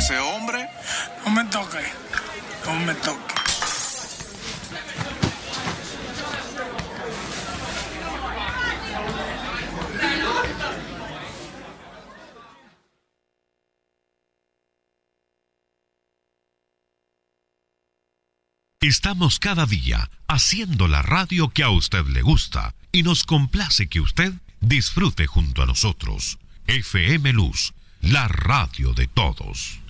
ese hombre. No me toque, no me toque. Estamos cada día haciendo la radio que a usted le gusta y nos complace que usted disfrute junto a nosotros. FM Luz, la radio de todos.